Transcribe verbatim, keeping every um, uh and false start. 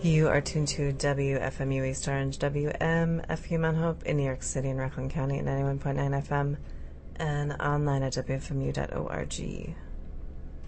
You are tuned to W F M U East Orange, W M F U Mount Hope in New York City and Rockland County at ninety-one point nine F M and online at W F M U dot org.